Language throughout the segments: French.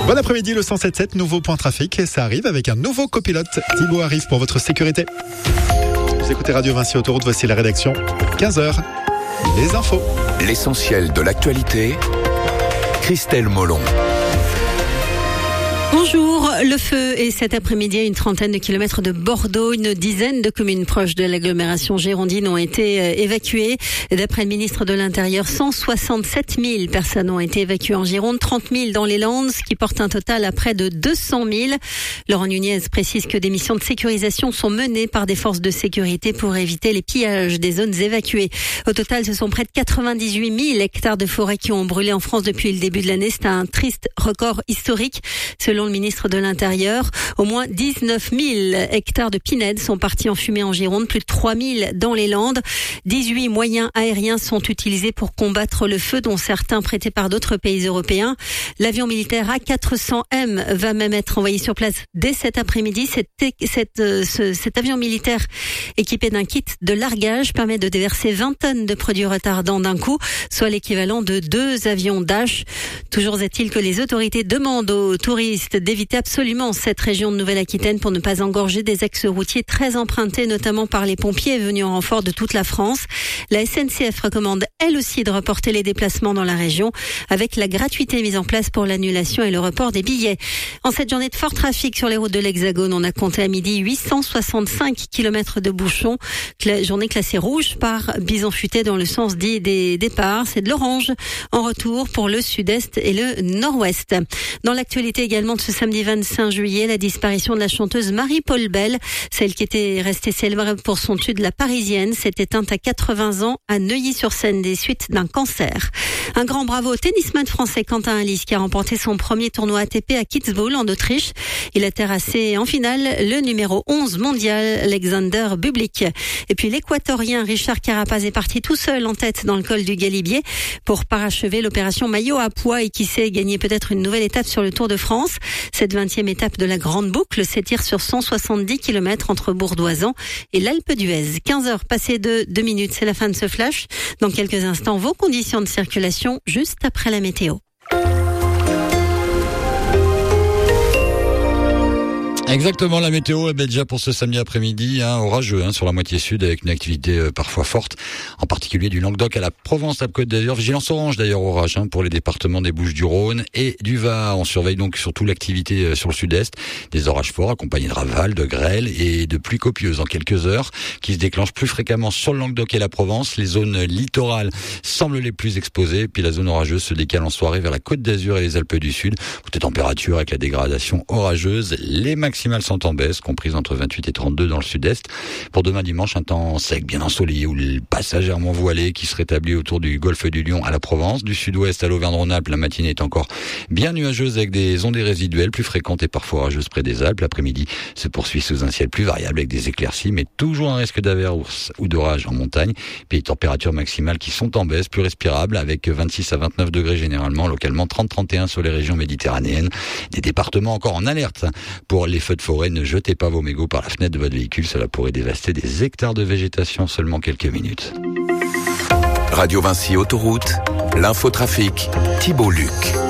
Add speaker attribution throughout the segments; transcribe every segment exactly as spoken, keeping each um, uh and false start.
Speaker 1: Bon après-midi, le cent sept sept, nouveau point trafic, et ça arrive avec un nouveau copilote. Thibaut arrive pour votre sécurité. Vous écoutez Radio Vinci Autoroute, voici la rédaction. quinze heures, les infos.
Speaker 2: L'essentiel de l'actualité, Christelle Molon.
Speaker 3: Bonjour, le feu est cet après-midi à une trentaine de kilomètres de Bordeaux. Une dizaine de communes proches de l'agglomération girondine ont été évacuées. D'après le ministre de l'Intérieur, cent soixante-sept mille personnes ont été évacuées en Gironde, trente mille dans les Landes, ce qui porte un total à près de deux cent mille. Laurent Nunez précise que des missions de sécurisation sont menées par des forces de sécurité pour éviter les pillages des zones évacuées. Au total, ce sont près de quatre-vingt-dix-huit mille hectares de forêt qui ont brûlé en France depuis le début de l'année. C'est un triste record historique. Selon le ministre de l'Intérieur, au moins dix-neuf mille hectares de pinèdes sont partis en fumée en Gironde, plus de trois mille dans les Landes. dix-huit moyens aériens sont utilisés pour combattre le feu, dont certains prêtés par d'autres pays européens. L'avion militaire A quatre cents M va même être envoyé sur place dès cet après-midi. Cet, cet, euh, ce, cet avion militaire équipé d'un kit de largage permet de déverser vingt tonnes de produits retardants d'un coup, soit l'équivalent de deux avions Dash. Toujours est-il que les autorités demandent aux touristes d'éviter absolument cette région de Nouvelle-Aquitaine pour ne pas engorger des axes routiers très empruntés, notamment par les pompiers venus en renfort de toute la France. La S N C F recommande elle aussi de reporter les déplacements dans la région, avec la gratuité mise en place pour l'annulation et le report des billets. En cette journée de fort trafic sur les routes de l'Hexagone, on a compté à midi huit cent soixante-cinq kilomètres de bouchons. Journée classée rouge par Bison Futé dans le sens dit des départs. C'est de l'orange en retour pour le sud-est et le nord-ouest. Dans l'actualité également de ce samedi vingt-cinq juillet, la disparition de la chanteuse Marie-Paul Bell, celle qui était restée célèbre pour son tube La Parisienne, s'est éteinte à quatre-vingts ans à Neuilly-sur-Seine des suites d'un cancer. Un grand bravo au tennisman français Quentin Halys qui a remporté son premier tournoi A T P à Kitzbühel en Autriche. Il a terrassé en finale le numéro onze mondial, Alexander Bublik. Et puis l'équatorien Richard Carapaz est parti tout seul en tête dans le col du Galibier pour parachever l'opération maillot à pois et qui sait gagner peut-être une nouvelle étape sur le Tour de France. Cette vingtième étape de la Grande Boucle s'étire sur cent soixante-dix kilomètres entre Bourdoisan et l'Alpe d'Huez. quinze heures passées de deux minutes, c'est la fin de ce flash. Dans quelques instants, vos conditions de circulation juste après la météo.
Speaker 4: Exactement, la météo, eh bien, déjà pour ce samedi après-midi, hein, orageux hein, sur la moitié sud avec une activité euh, parfois forte, en particulier du Languedoc à la Provence-Alpes-Côte d'Azur. Vigilance orange d'ailleurs orage hein, pour les départements des Bouches-du-Rhône et du Var. On surveille donc surtout l'activité euh, sur le sud-est, des orages forts accompagnés de rafales, de grêles et de pluies copieuses en quelques heures qui se déclenchent plus fréquemment sur le Languedoc et la Provence. Les zones littorales semblent les plus exposées, puis la zone orageuse se décale en soirée vers la Côte d'Azur et les Alpes du Sud. Côté température avec la dégradation orageuse, les maximales maximales sont en baisse, comprises entre vingt-huit et trente-deux dans le sud-est. Pour demain dimanche, un temps sec, bien ensoleillé, ou le passagèrement voilé qui se rétablit autour du golfe du Lion à la Provence. Du sud-ouest à l'Auvergne-Rhône-Alpes, la matinée est encore bien nuageuse avec des ondées résiduelles plus fréquentes et parfois orageuses près des Alpes. L'après-midi se poursuit sous un ciel plus variable avec des éclaircies, mais toujours un risque d'averse ou d'orage en montagne. Puis les températures maximales qui sont en baisse, plus respirables, avec vingt-six à vingt-neuf degrés généralement, localement trente à trente et un sur les régions méditerranéennes. Des départements encore en alerte pour les feux de forêt. Ne jetez pas vos mégots par la fenêtre de votre véhicule, cela pourrait dévaster des hectares de végétation en seulement quelques minutes.
Speaker 2: Radio Vinci Autoroute, l'infotrafic, Thibaut Luc.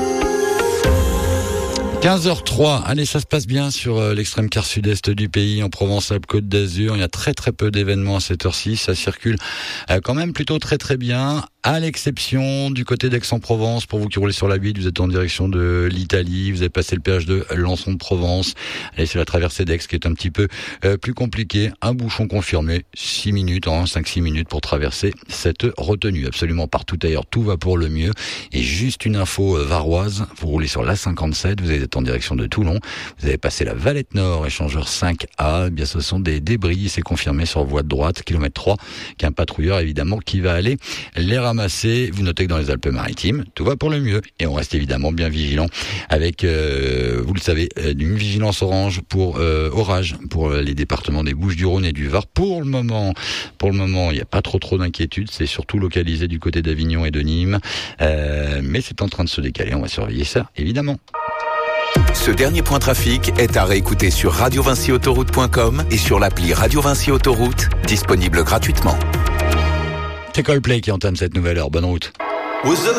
Speaker 4: quinze heures trois, allez, ça se passe bien sur euh, l'extrême quart sud-est du pays, en Provence-Alpes-Côte d'Azur. Il y a très très peu d'événements à cette heure-ci. Ça circule euh, quand même plutôt très très bien, à l'exception du côté d'Aix-en-Provence. Pour vous qui roulez sur la huit, vous êtes en direction de l'Italie, vous avez passé le péage de Lançon de Provence. Allez, c'est la traversée d'Aix qui est un petit peu euh, plus compliquée. Un bouchon confirmé, six minutes, hein, cinq six minutes pour traverser cette retenue. Absolument partout ailleurs, tout va pour le mieux. Et juste une info euh, varoise, vous roulez sur l'A cinquante-sept, vous êtes en direction de Toulon, vous avez passé la Valette Nord, échangeur cinq A, eh bien ce sont des débris, c'est confirmé sur voie de droite, kilomètre trois, qu'un patrouilleur évidemment qui va aller les ramasser. Vous notez que dans les Alpes-Maritimes, tout va pour le mieux et on reste évidemment bien vigilant avec, euh, vous le savez, une vigilance orange pour euh, orage pour les départements des Bouches-du-Rhône et du Var. Pour le moment, pour le moment, il n'y a pas trop trop d'inquiétude, c'est surtout localisé du côté d'Avignon et de Nîmes, euh, mais c'est en train de se décaler, on va surveiller ça évidemment.
Speaker 2: Ce dernier point trafic est à réécouter sur radio vinci autoroute point com et sur l'appli Radio Vinci Autoroute, disponible gratuitement.
Speaker 4: C'est Coldplay qui entame cette nouvelle heure. Bonne route.